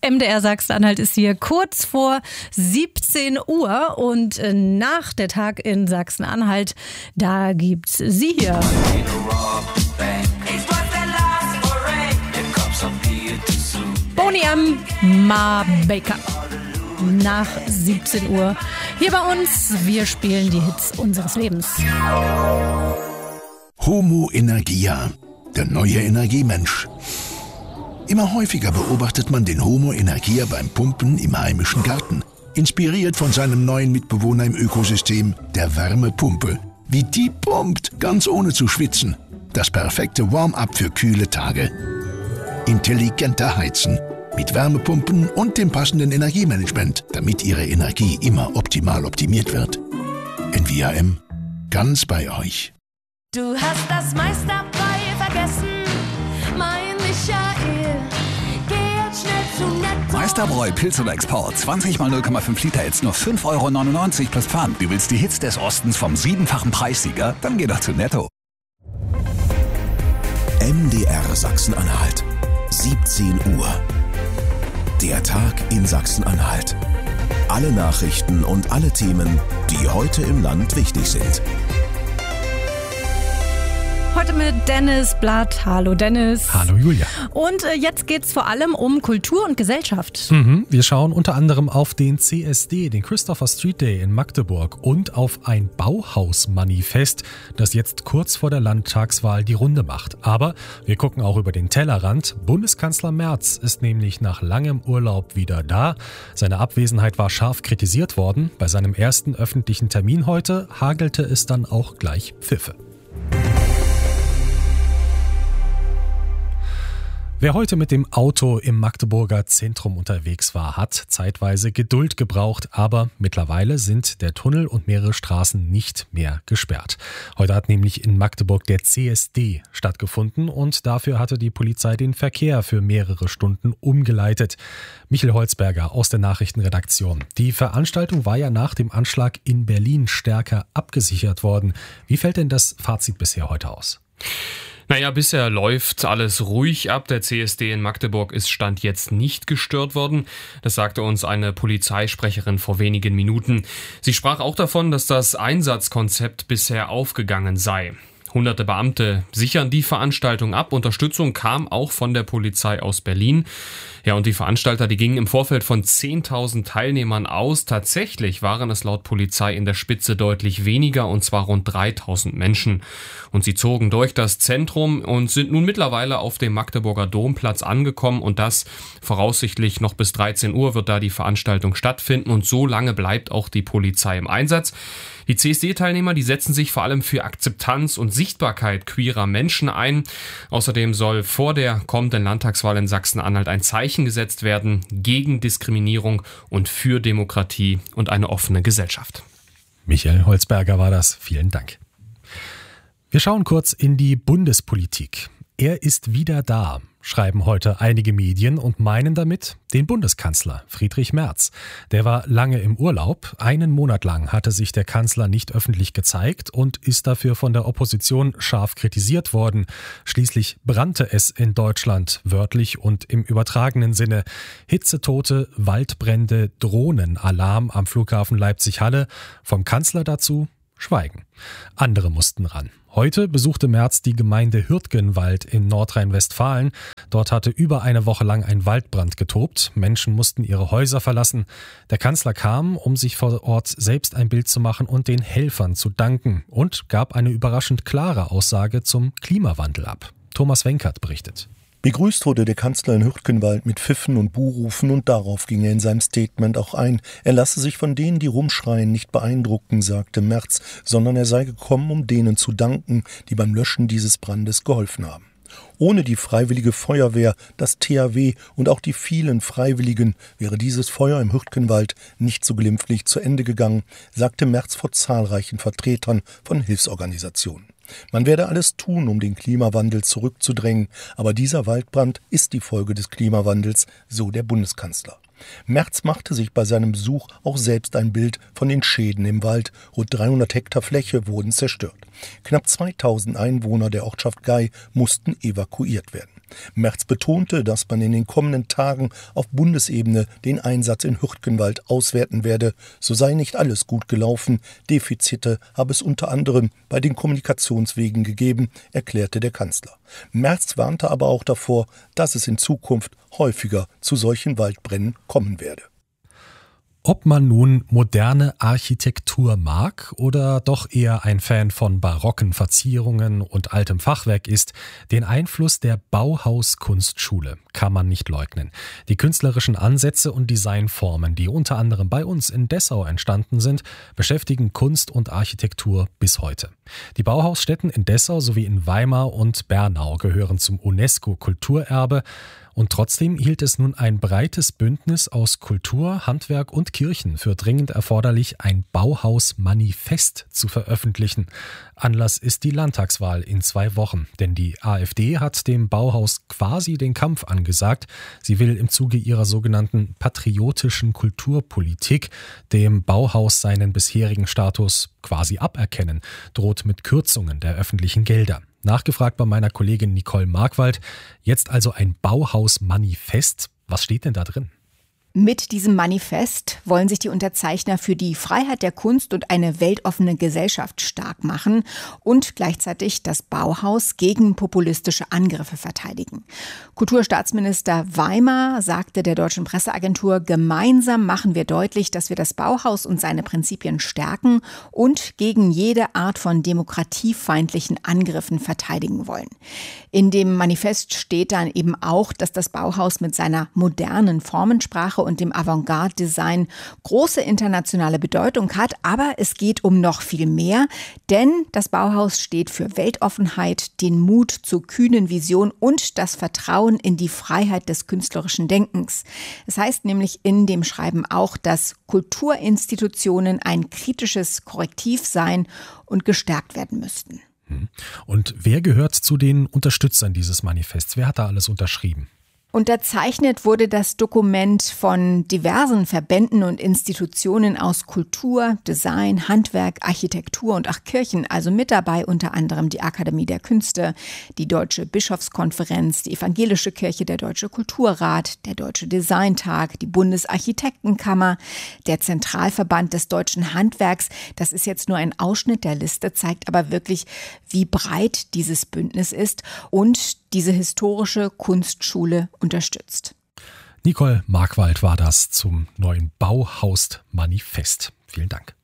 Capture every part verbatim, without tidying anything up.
M D R Sachsen-Anhalt ist hier kurz vor siebzehn Uhr und nach der Tag in Sachsen-Anhalt, da gibt's sie hier. Boney M. Ma Baker. Nach siebzehn Uhr hier bei uns. Wir spielen die Hits unseres Lebens. Homo Energia, der neue Energiemensch. Immer häufiger beobachtet man den Homo Energia beim Pumpen im heimischen Garten. Inspiriert von seinem neuen Mitbewohner im Ökosystem, der Wärmepumpe. Wie die pumpt, ganz ohne zu schwitzen. Das perfekte Warm-up für kühle Tage. Intelligenter Heizen. Mit Wärmepumpen und dem passenden Energiemanagement, damit Ihre Energie immer optimal optimiert wird. N V A M, ganz bei euch. Du hast das meiste dabei vergessen, mein Michael. Geh jetzt schnell zu Netto. Meisterbräu Pilz oder Export. zwanzig mal null Komma fünf Liter jetzt nur fünf Euro neunundneunzig plus Pfand. Du willst die Hits des Ostens vom siebenfachen Preissieger? Dann geh doch zu Netto. M D R Sachsen-Anhalt. siebzehn Uhr. Der Tag in Sachsen-Anhalt. Alle Nachrichten und alle Themen, die heute im Land wichtig sind. Heute mit Dennis Blatt. Hallo Dennis. Hallo Julia. Und äh, jetzt geht's vor allem um Kultur und Gesellschaft. Mhm, wir schauen unter anderem auf den C S D, den Christopher Street Day in Magdeburg und auf ein Bauhausmanifest, das jetzt kurz vor der Landtagswahl die Runde macht. Aber wir gucken auch über den Tellerrand. Bundeskanzler Merz ist nämlich nach langem Urlaub wieder da. Seine Abwesenheit war scharf kritisiert worden. Bei seinem ersten öffentlichen Termin heute hagelte es dann auch gleich Pfiffe. Wer heute mit dem Auto im Magdeburger Zentrum unterwegs war, hat zeitweise Geduld gebraucht, aber mittlerweile sind der Tunnel und mehrere Straßen nicht mehr gesperrt. Heute hat nämlich in Magdeburg der C S D stattgefunden und dafür hatte die Polizei den Verkehr für mehrere Stunden umgeleitet. Michael Holzberger aus der Nachrichtenredaktion. Die Veranstaltung war ja nach dem Anschlag in Berlin stärker abgesichert worden. Wie fällt denn das Fazit bisher heute aus? Naja, bisher läuft alles ruhig ab. Der C S D in Magdeburg ist Stand jetzt nicht gestört worden. Das sagte uns eine Polizeisprecherin vor wenigen Minuten. Sie sprach auch davon, dass das Einsatzkonzept bisher aufgegangen sei. Hunderte Beamte sichern die Veranstaltung ab. Unterstützung kam auch von der Polizei aus Berlin. Ja, und die Veranstalter, die gingen im Vorfeld von zehntausend Teilnehmern aus. Tatsächlich waren es laut Polizei in der Spitze deutlich weniger, und zwar rund dreitausend Menschen. Und sie zogen durch das Zentrum und sind nun mittlerweile auf dem Magdeburger Domplatz angekommen. Und das voraussichtlich noch bis dreizehn Uhr wird da die Veranstaltung stattfinden. Und so lange bleibt auch die Polizei im Einsatz. Die C S D-Teilnehmer, die setzen sich vor allem für Akzeptanz und Sichtbarkeit queerer Menschen ein. Außerdem soll vor der kommenden Landtagswahl in Sachsen-Anhalt ein Zeichen gesetzt werden gegen Diskriminierung und für Demokratie und eine offene Gesellschaft. Michael Holzberger war das. Vielen Dank. Wir schauen kurz in die Bundespolitik. Er ist wieder da, schreiben heute einige Medien und meinen damit den Bundeskanzler Friedrich Merz. Der war lange im Urlaub. Einen Monat lang hatte sich der Kanzler nicht öffentlich gezeigt und ist dafür von der Opposition scharf kritisiert worden. Schließlich brannte es in Deutschland, wörtlich und im übertragenen Sinne. Hitzetote, Waldbrände, Drohnenalarm am Flughafen Leipzig-Halle. Vom Kanzler dazu Schweigen. Andere mussten ran. Heute besuchte Merz die Gemeinde Hürtgenwald in Nordrhein-Westfalen. Dort hatte über eine Woche lang ein Waldbrand getobt. Menschen mussten ihre Häuser verlassen. Der Kanzler kam, um sich vor Ort selbst ein Bild zu machen und den Helfern zu danken, und gab eine überraschend klare Aussage zum Klimawandel ab. Thomas Wenkert berichtet. Begrüßt wurde der Kanzler in Hürtgenwald mit Pfiffen und Buhrufen, und darauf ging er in seinem Statement auch ein. Er lasse sich von denen, die rumschreien, nicht beeindrucken, sagte Merz, sondern er sei gekommen, um denen zu danken, die beim Löschen dieses Brandes geholfen haben. Ohne die Freiwillige Feuerwehr, das T H W und auch die vielen Freiwilligen wäre dieses Feuer im Hürtgenwald nicht so glimpflich zu Ende gegangen, sagte Merz vor zahlreichen Vertretern von Hilfsorganisationen. Man werde alles tun, um den Klimawandel zurückzudrängen, aber dieser Waldbrand ist die Folge des Klimawandels, so der Bundeskanzler. Merz machte sich bei seinem Besuch auch selbst ein Bild von den Schäden im Wald. Rund dreihundert Hektar Fläche wurden zerstört. Knapp zweitausend Einwohner der Ortschaft Gei mussten evakuiert werden. Merz betonte, dass man in den kommenden Tagen auf Bundesebene den Einsatz in Hürtgenwald auswerten werde. So sei nicht alles gut gelaufen. Defizite habe es unter anderem bei den Kommunikationswegen gegeben, erklärte der Kanzler. Merz warnte aber auch davor, dass es in Zukunft häufiger zu solchen Waldbränden kommen werde. Ob man nun moderne Architektur mag oder doch eher ein Fan von barocken Verzierungen und altem Fachwerk ist, den Einfluss der Bauhaus-Kunstschule kann man nicht leugnen. Die künstlerischen Ansätze und Designformen, die unter anderem bei uns in Dessau entstanden sind, beschäftigen Kunst und Architektur bis heute. Die Bauhausstätten in Dessau sowie in Weimar und Bernau gehören zum UNESCO-Kulturerbe. Und trotzdem hielt es nun ein breites Bündnis aus Kultur, Handwerk und Kirchen für dringend erforderlich, ein Bauhaus-Manifest zu veröffentlichen. Anlass ist die Landtagswahl in zwei Wochen, denn die AfD hat dem Bauhaus quasi den Kampf angesagt. Sie will im Zuge ihrer sogenannten patriotischen Kulturpolitik dem Bauhaus seinen bisherigen Status quasi aberkennen, droht mit Kürzungen der öffentlichen Gelder. Nachgefragt bei meiner Kollegin Nicole Markwald. Jetzt also ein Bauhaus-Manifest. Was steht denn da drin? Mit diesem Manifest wollen sich die Unterzeichner für die Freiheit der Kunst und eine weltoffene Gesellschaft stark machen und gleichzeitig das Bauhaus gegen populistische Angriffe verteidigen. Kulturstaatsminister Weimar sagte der deutschen Presseagentur, gemeinsam machen wir deutlich, dass wir das Bauhaus und seine Prinzipien stärken und gegen jede Art von demokratiefeindlichen Angriffen verteidigen wollen. In dem Manifest steht dann eben auch, dass das Bauhaus mit seiner modernen Formensprache und dem Avantgarde-Design große internationale Bedeutung hat. Aber es geht um noch viel mehr, denn das Bauhaus steht für Weltoffenheit, den Mut zur kühnen Vision und das Vertrauen in die Freiheit des künstlerischen Denkens. Es heißt nämlich in dem Schreiben auch, dass Kulturinstitutionen ein kritisches Korrektiv sein und gestärkt werden müssten. Und wer gehört zu den Unterstützern dieses Manifests? Wer hat da alles unterschrieben? Unterzeichnet wurde das Dokument von diversen Verbänden und Institutionen aus Kultur, Design, Handwerk, Architektur und auch Kirchen. Also mit dabei unter anderem die Akademie der Künste, die Deutsche Bischofskonferenz, die Evangelische Kirche, der Deutsche Kulturrat, der Deutsche Designtag, die Bundesarchitektenkammer, der Zentralverband des deutschen Handwerks. Das ist jetzt nur ein Ausschnitt der Liste, zeigt aber wirklich, wie breit dieses Bündnis ist und diese historische Kunstschule unterstützt. Nicole Markwald war das zum neuen Bauhaus-Manifest. Vielen Dank.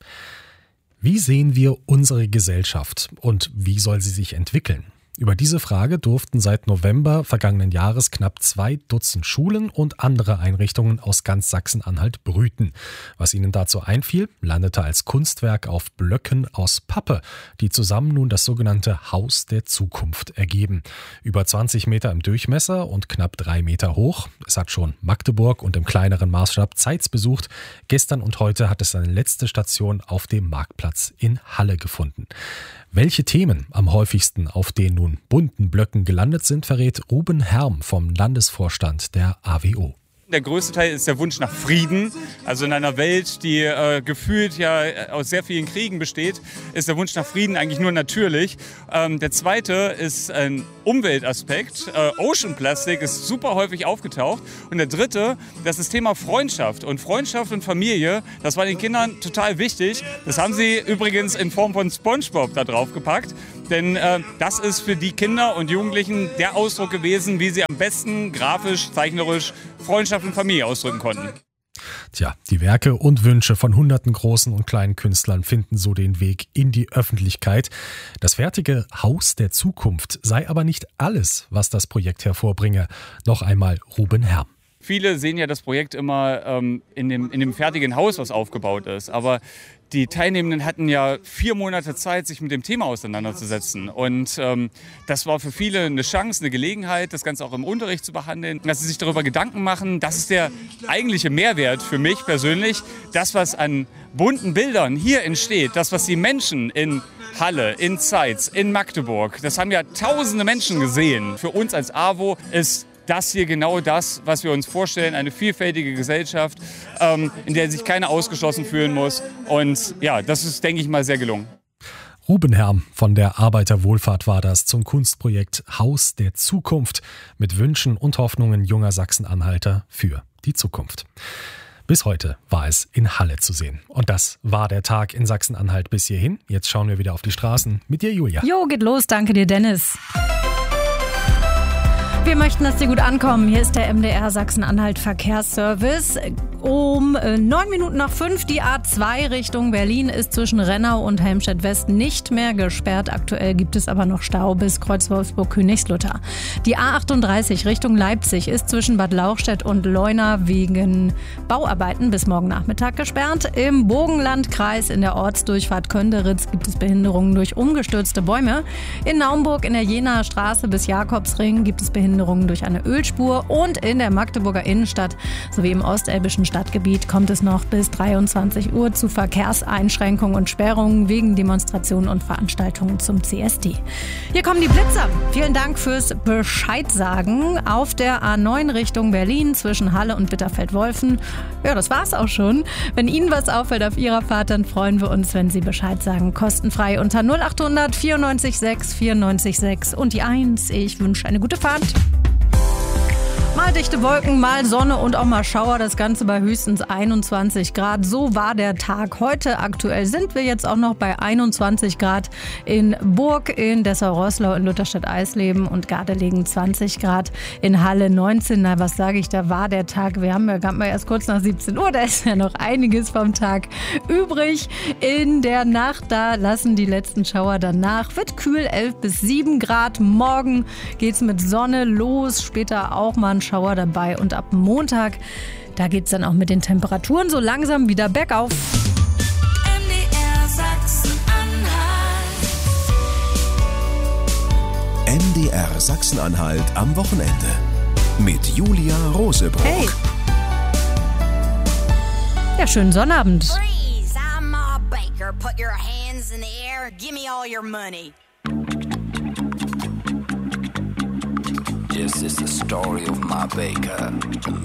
Wie sehen wir unsere Gesellschaft und wie soll sie sich entwickeln? Über diese Frage durften seit November vergangenen Jahres knapp zwei Dutzend Schulen und andere Einrichtungen aus ganz Sachsen-Anhalt brüten. Was ihnen dazu einfiel, landete als Kunstwerk auf Blöcken aus Pappe, die zusammen nun das sogenannte Haus der Zukunft ergeben. Über zwanzig Meter im Durchmesser und knapp drei Meter hoch. Es hat schon Magdeburg und im kleineren Maßstab Zeitz besucht. Gestern und heute hat es seine letzte Station auf dem Marktplatz in Halle gefunden. Welche Themen am häufigsten auf den nun bunten Blöcken gelandet sind, verrät Ruben Herm vom Landesvorstand der A W O. Der größte Teil ist der Wunsch nach Frieden. Also in einer Welt, die äh, gefühlt ja aus sehr vielen Kriegen besteht, ist der Wunsch nach Frieden eigentlich nur natürlich. Ähm, der zweite ist ein Umweltaspekt. Äh, Ocean Plastic ist super häufig aufgetaucht. Und der dritte, das ist das Thema Freundschaft. Und Freundschaft und Familie, das war den Kindern total wichtig. Das haben sie übrigens in Form von SpongeBob da drauf gepackt. Denn äh, das ist für die Kinder und Jugendlichen der Ausdruck gewesen, wie sie am besten grafisch, zeichnerisch Freundschaft und Familie ausdrücken konnten. Tja, die Werke und Wünsche von hunderten großen und kleinen Künstlern finden so den Weg in die Öffentlichkeit. Das fertige Haus der Zukunft sei aber nicht alles, was das Projekt hervorbringe. Noch einmal Ruben Herm. Viele sehen ja das Projekt immer ähm, in dem, in dem fertigen Haus, was aufgebaut ist. Aber die Teilnehmenden hatten ja vier Monate Zeit, sich mit dem Thema auseinanderzusetzen. Und ähm, das war für viele eine Chance, eine Gelegenheit, das Ganze auch im Unterricht zu behandeln. Dass sie sich darüber Gedanken machen, das ist der eigentliche Mehrwert für mich persönlich. Das, was an bunten Bildern hier entsteht, das, was die Menschen in Halle, in Zeitz, in Magdeburg, das haben ja tausende Menschen gesehen. Für uns als A W O ist das hier genau das, was wir uns vorstellen, eine vielfältige Gesellschaft, ähm, in der sich keiner ausgeschlossen fühlen muss. Und ja, das ist, denke ich mal, sehr gelungen. Ruben Herm von der Arbeiterwohlfahrt war das zum Kunstprojekt Haus der Zukunft mit Wünschen und Hoffnungen junger Sachsen-Anhalter für die Zukunft. Bis heute war es in Halle zu sehen. Und das war der Tag in Sachsen-Anhalt bis hierhin. Jetzt schauen wir wieder auf die Straßen mit dir, Julia. Jo, geht los. Danke dir, Dennis. Wir möchten, dass die gut ankommen. Hier ist der M D R Sachsen-Anhalt Verkehrsservice. Um neun Minuten nach fünf, die A zwei Richtung Berlin ist zwischen Rennau und Helmstedt-West nicht mehr gesperrt. Aktuell gibt es aber noch Stau bis Kreuz Wolfsburg-Königslutter. Die A achtunddreißig Richtung Leipzig ist zwischen Bad Lauchstädt und Leuna wegen Bauarbeiten bis morgen Nachmittag gesperrt. Im Burgenlandkreis in der Ortsdurchfahrt Könderitz gibt es Behinderungen durch umgestürzte Bäume. In Naumburg in der Jenaer Straße bis Jakobsring gibt es Behinderungen durch eine Ölspur und in der Magdeburger Innenstadt sowie im ostelbischen Stadtgebiet kommt es noch bis dreiundzwanzig Uhr zu Verkehrseinschränkungen und Sperrungen wegen Demonstrationen und Veranstaltungen zum C S D. Hier kommen die Blitzer. Vielen Dank fürs Bescheidsagen. Auf der A neun Richtung Berlin zwischen Halle und Bitterfeld-Wolfen. Ja, das war's auch schon. Wenn Ihnen was auffällt auf Ihrer Fahrt, dann freuen wir uns, wenn Sie Bescheid sagen. Kostenfrei unter null achthundert vierundneunzig sechs vierundneunzig sechs und die eins. Ich wünsche eine gute Fahrt. Mal dichte Wolken, mal Sonne und auch mal Schauer, das Ganze bei höchstens einundzwanzig Grad. So war der Tag heute. Aktuell sind wir jetzt auch noch bei einundzwanzig Grad in Burg, in Dessau-Roßlau, in Lutherstadt-Eisleben und Gardelegen zwanzig Grad, in Halle neunzehn. Na, was sage ich, da war der Tag. Wir haben ja gerade mal erst kurz nach siebzehn Uhr, da ist ja noch einiges vom Tag übrig. In der Nacht, da lassen die letzten Schauer dann nach. Wird kühl, elf bis sieben Grad. Morgen geht's mit Sonne los, später auch mal ein Schauer dabei und ab Montag, da geht es dann auch mit den Temperaturen so langsam wieder bergauf. M D R Sachsen-Anhalt. M D R Sachsen-Anhalt am Wochenende mit Julia Rosebrock. Hey. Ja, schönen Sonnabend. Freeze, I'm Ma Baker. Put your hands in the air. Give me all your money. This is the story of Ma Baker,